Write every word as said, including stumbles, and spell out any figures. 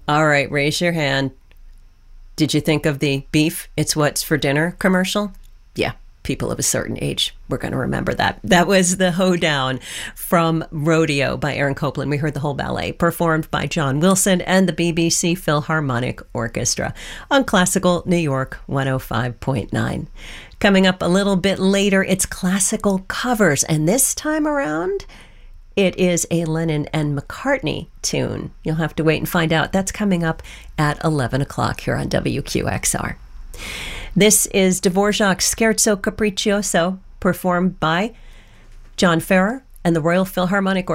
All right, raise your hand. Did you think of the beef, it's what's for dinner commercial? Yeah, people of a certain age, we're going to remember that. That was the Hoedown from Rodeo by Aaron Copland. We heard the whole ballet performed by John Wilson and the B B C Philharmonic Orchestra on Classical New York one oh five point nine. Coming up a little bit later, it's classical covers, and this time around, it is a Lennon and McCartney tune. You'll have to wait and find out. That's coming up at eleven o'clock here on W Q X R. This is Dvorak's Scherzo Capriccioso, performed by John Ferrer and the Royal Philharmonic Orchestra.